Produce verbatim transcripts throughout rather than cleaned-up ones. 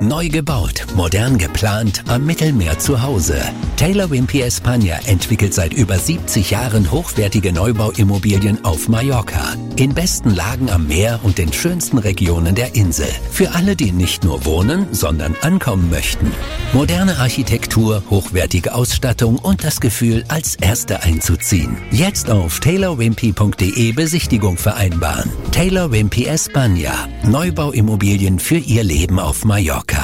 Neu gebaut, modern geplant, am Mittelmeer zu Hause. Taylor Wimpey España entwickelt seit über siebzig Jahren hochwertige Neubauimmobilien auf Mallorca. In besten Lagen am Meer und den schönsten Regionen der Insel. Für alle, die nicht nur wohnen, sondern ankommen möchten. Moderne Architektur, hochwertige Ausstattung und das Gefühl, als Erste einzuziehen. Jetzt auf taylor wimpey punkt de Besichtigung vereinbaren. Taylor Wimpey España. Neubauimmobilien für Ihr Leben auf Mallorca.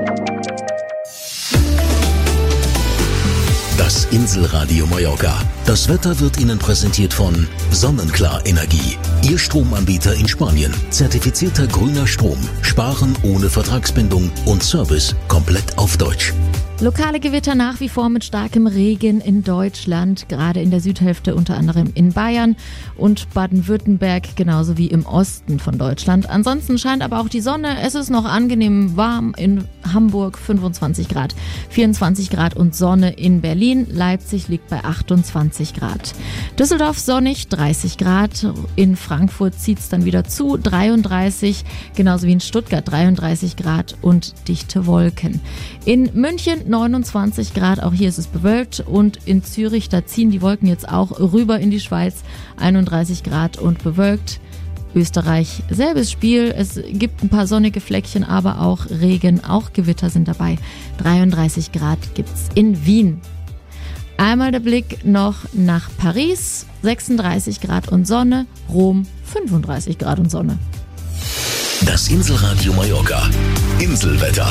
Das Inselradio Mallorca. Das Wetter wird Ihnen präsentiert von Sonnenklar Energie. Ihr Stromanbieter in Spanien. Zertifizierter grüner Strom. Sparen ohne Vertragsbindung und Service komplett auf Deutsch. Lokale Gewitter nach wie vor mit starkem Regen in Deutschland, gerade in der Südhälfte, unter anderem in Bayern und Baden-Württemberg, genauso wie im Osten von Deutschland. Ansonsten scheint aber auch die Sonne. Es ist noch angenehm warm in Hamburg, fünfundzwanzig Grad, vierundzwanzig Grad und Sonne in Berlin. Leipzig liegt bei achtundzwanzig Grad. Düsseldorf sonnig, dreißig Grad. In Frankfurt zieht es dann wieder zu, dreiunddreißig, genauso wie in Stuttgart, dreiunddreißig Grad und dichte Wolken. In München neunundzwanzig Grad, auch hier ist es bewölkt, und in Zürich, da ziehen die Wolken jetzt auch rüber in die Schweiz, einunddreißig Grad und bewölkt. Österreich, selbes Spiel, es gibt ein paar sonnige Fleckchen, aber auch Regen, auch Gewitter sind dabei. dreiunddreißig Grad gibt's in Wien. Einmal der Blick noch nach Paris, sechsunddreißig Grad und Sonne, Rom fünfunddreißig Grad und Sonne. Das Inselradio Mallorca. Inselwetter.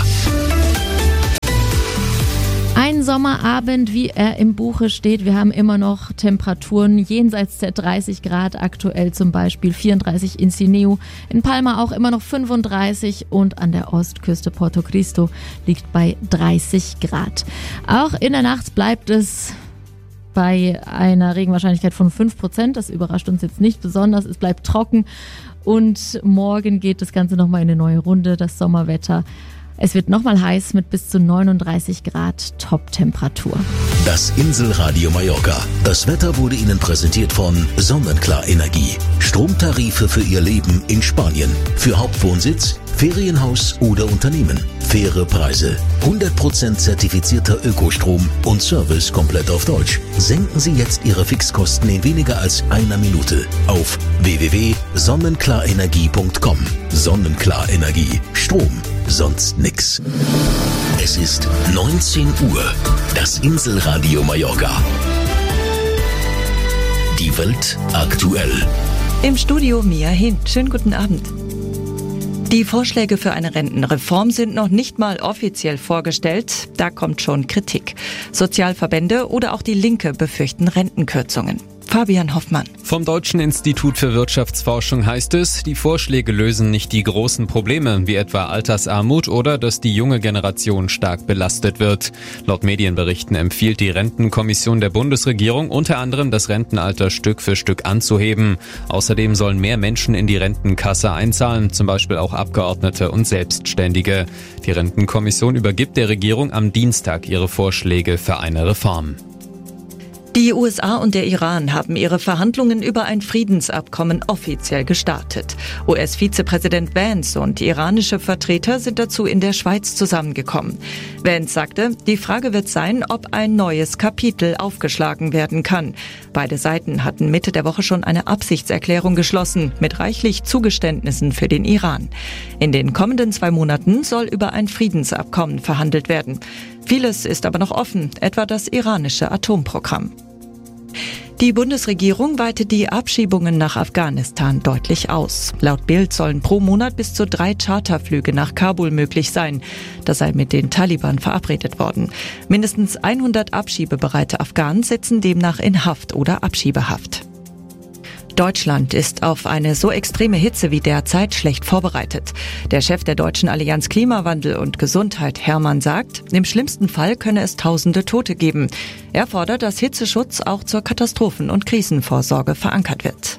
Ein Sommerabend, wie er im Buche steht. Wir haben immer noch Temperaturen jenseits der dreißig Grad, aktuell zum Beispiel vierunddreißig in Sineu, in Palma auch immer noch fünfunddreißig und an der Ostküste Porto Cristo liegt bei dreißig Grad. Auch in der Nacht bleibt es bei einer Regenwahrscheinlichkeit von fünf Prozent. Das überrascht uns jetzt nicht besonders. Es bleibt trocken und morgen geht das Ganze nochmal in eine neue Runde, das Sommerwetter. Es wird nochmal heiß mit bis zu neununddreißig Grad Top-Temperatur. Das Inselradio Mallorca. Das Wetter wurde Ihnen präsentiert von Sonnenklar Energie. Stromtarife für Ihr Leben in Spanien. Für Hauptwohnsitz, Ferienhaus oder Unternehmen. Faire Preise. hundert Prozent zertifizierter Ökostrom und Service komplett auf Deutsch. Senken Sie jetzt Ihre Fixkosten in weniger als einer Minute auf w w w punkt sonnenklarenergie punkt com. Sonnenklar Energie. Strom. Sonst nix. Es ist neunzehn Uhr. Das Inselradio Mallorca. Die Welt aktuell. Im Studio Mia Hin. Schönen guten Abend. Die Vorschläge für eine Rentenreform sind noch nicht mal offiziell vorgestellt. Da kommt schon Kritik. Sozialverbände oder auch die Linke befürchten Rentenkürzungen. Fabian Hoffmann. Vom Deutschen Institut für Wirtschaftsforschung heißt es, die Vorschläge lösen nicht die großen Probleme, wie etwa Altersarmut oder dass die junge Generation stark belastet wird. Laut Medienberichten empfiehlt die Rentenkommission der Bundesregierung unter anderem, das Rentenalter Stück für Stück anzuheben. Außerdem sollen mehr Menschen in die Rentenkasse einzahlen, zum Beispiel auch Abgeordnete und Selbstständige. Die Rentenkommission übergibt der Regierung am Dienstag ihre Vorschläge für eine Reform. Die U S A und der Iran haben ihre Verhandlungen über ein Friedensabkommen offiziell gestartet. U S-Vizepräsident Vance und iranische Vertreter sind dazu in der Schweiz zusammengekommen. Vance sagte, die Frage wird sein, ob ein neues Kapitel aufgeschlagen werden kann. Beide Seiten hatten Mitte der Woche schon eine Absichtserklärung geschlossen, mit reichlich Zugeständnissen für den Iran. In den kommenden zwei Monaten soll über ein Friedensabkommen verhandelt werden. Vieles ist aber noch offen, etwa das iranische Atomprogramm. Die Bundesregierung weitet die Abschiebungen nach Afghanistan deutlich aus. Laut Bild sollen pro Monat bis zu drei Charterflüge nach Kabul möglich sein. Das sei mit den Taliban verabredet worden. Mindestens hundert abschiebebereite Afghanen sitzen demnach in Haft oder Abschiebehaft. Deutschland ist auf eine so extreme Hitze wie derzeit schlecht vorbereitet. Der Chef der Deutschen Allianz Klimawandel und Gesundheit, Hermann, sagt, im schlimmsten Fall könne es tausende Tote geben. Er fordert, dass Hitzeschutz auch zur Katastrophen- und Krisenvorsorge verankert wird.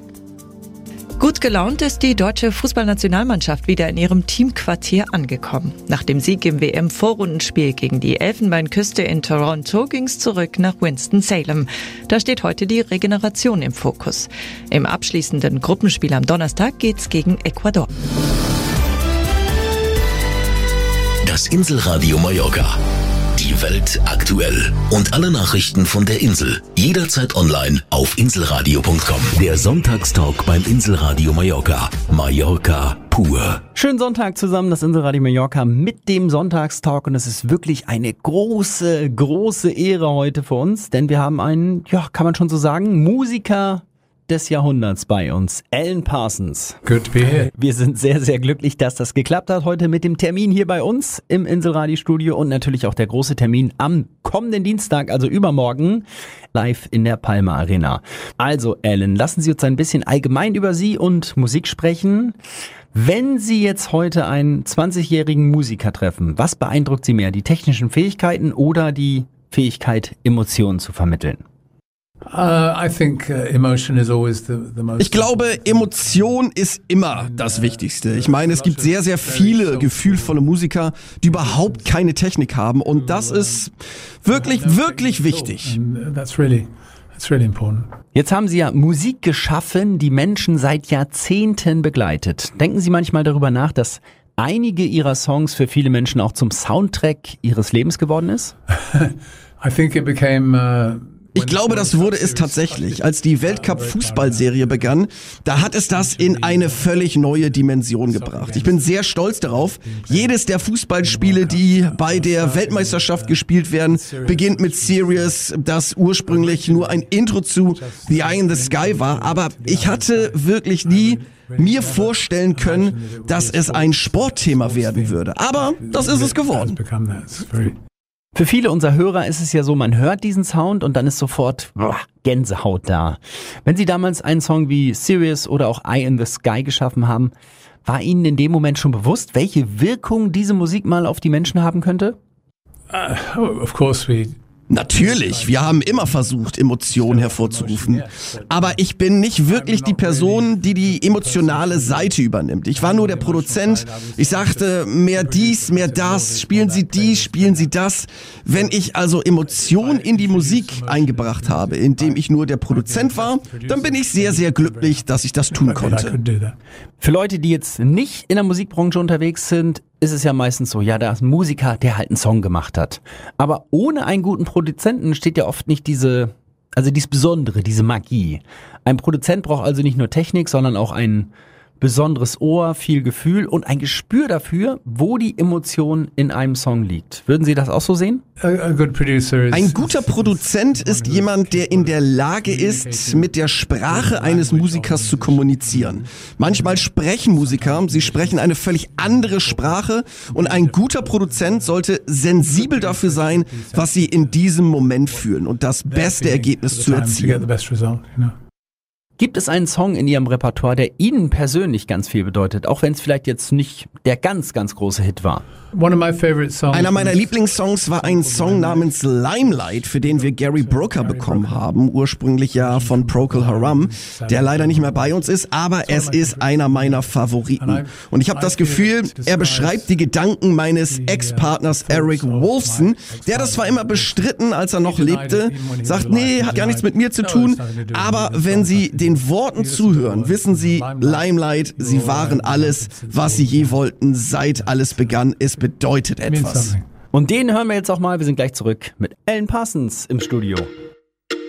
Gut gelaunt ist die deutsche Fußballnationalmannschaft wieder in ihrem Teamquartier angekommen. Nach dem Sieg im W M-Vorrundenspiel gegen die Elfenbeinküste in Toronto ging es zurück nach Winston-Salem. Da steht heute die Regeneration im Fokus. Im abschließenden Gruppenspiel am Donnerstag geht's gegen Ecuador. Das Inselradio Mallorca. Die Welt aktuell und alle Nachrichten von der Insel. Jederzeit online auf inselradio punkt com. Der Sonntagstalk beim Inselradio Mallorca. Mallorca pur. Schönen Sonntag zusammen, das Inselradio Mallorca mit dem Sonntagstalk. Und es ist wirklich eine große, große Ehre heute für uns, denn wir haben einen, ja, kann man schon so sagen, Musiker des Jahrhunderts bei uns, Alan Parsons. Good to be here. Wir sind sehr, sehr glücklich, dass das geklappt hat heute mit dem Termin hier bei uns im Inselradio-Studio und natürlich auch der große Termin am kommenden Dienstag, also übermorgen, live in der Palma Arena. Also Alan, lassen Sie uns ein bisschen allgemein über Sie und Musik sprechen. Wenn Sie jetzt heute einen zwanzigjährigen Musiker treffen, was beeindruckt Sie mehr, die technischen Fähigkeiten oder die Fähigkeit, Emotionen zu vermitteln? Ich glaube, Emotion ist immer das Wichtigste. Ich meine, es gibt sehr, sehr viele gefühlvolle Musiker, die überhaupt keine Technik haben und das ist wirklich, wirklich wichtig. Jetzt haben Sie ja Musik geschaffen, die Menschen seit Jahrzehnten begleitet. Denken Sie manchmal darüber nach, dass einige Ihrer Songs für viele Menschen auch zum Soundtrack ihres Lebens geworden ist? I think it became uh Ich glaube, das wurde es tatsächlich. Als die Weltcup-Fußballserie begann, da hat es das in eine völlig neue Dimension gebracht. Ich bin sehr stolz darauf. Jedes der Fußballspiele, die bei der Weltmeisterschaft gespielt werden, beginnt mit Sirius, das ursprünglich nur ein Intro zu The Eye in the Sky war. Aber ich hatte wirklich nie mir vorstellen können, dass es ein Sportthema werden würde. Aber das ist es geworden. Für viele unserer Hörer ist es ja so, man hört diesen Sound und dann ist sofort boah, Gänsehaut da. Wenn Sie damals einen Song wie Sirius oder auch Eye in the Sky geschaffen haben, war Ihnen in dem Moment schon bewusst, welche Wirkung diese Musik mal auf die Menschen haben könnte? Uh, of course we Natürlich, wir haben immer versucht, Emotionen hervorzurufen. Aber ich bin nicht wirklich die Person, die die emotionale Seite übernimmt. Ich war nur der Produzent. Ich sagte, mehr dies, mehr das, spielen Sie dies, spielen Sie das. Wenn ich also Emotionen in die Musik eingebracht habe, indem ich nur der Produzent war, dann bin ich sehr, sehr glücklich, dass ich das tun konnte. Für Leute, die jetzt nicht in der Musikbranche unterwegs sind, ist es ja meistens so, ja, da ist ein Musiker, der halt einen Song gemacht hat. Aber ohne einen guten Produzenten steht ja oft nicht diese, also dieses Besondere, diese Magie. Ein Produzent braucht also nicht nur Technik, sondern auch ein besonderes Ohr, viel Gefühl und ein Gespür dafür, wo die Emotion in einem Song liegt. Würden Sie das auch so sehen? Ein guter Produzent ist jemand, der in der Lage ist, mit der Sprache eines Musikers zu kommunizieren. Manchmal sprechen Musiker, sie sprechen eine völlig andere Sprache und ein guter Produzent sollte sensibel dafür sein, was sie in diesem Moment fühlen und das beste Ergebnis zu erzielen. Gibt es einen Song in Ihrem Repertoire, der Ihnen persönlich ganz viel bedeutet, auch wenn es vielleicht jetzt nicht der ganz, ganz große Hit war? Einer meiner Lieblingssongs war ein Song namens Limelight, für den wir Gary Brooker bekommen haben, ursprünglich ja von Procol Harum, der leider nicht mehr bei uns ist, aber es ist einer meiner Favoriten. Und ich habe das Gefühl, er beschreibt die Gedanken meines Ex-Partners Eric Woolfson, der das zwar immer bestritten, als er noch lebte, sagt, nee, hat gar nichts mit mir zu tun, aber wenn Sie den Worten zuhören, wissen Sie, Limelight, Sie waren alles, was Sie je wollten, seit alles begann. Es bedeutet etwas. Und den hören wir jetzt auch mal. Wir sind gleich zurück mit Alan Parsons im Studio.